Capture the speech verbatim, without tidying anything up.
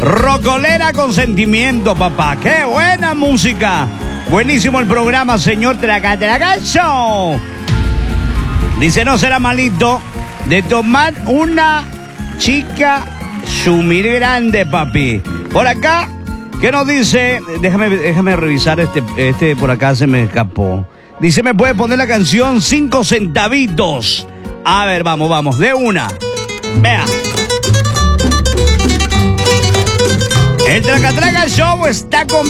Rocolera con sentimiento, papá. ¡Qué buena música! Buenísimo el programa, señor Traca Traca Show. Dice, no será malito de tomar una chica sumir grande, papi. Por acá, ¿qué nos dice? Déjame, déjame revisar este, este por acá se me escapó. Dice, ¿me puede poner la canción Cinco Centavitos? A ver, vamos, vamos, de una. Vea. El Traca Traca Show está con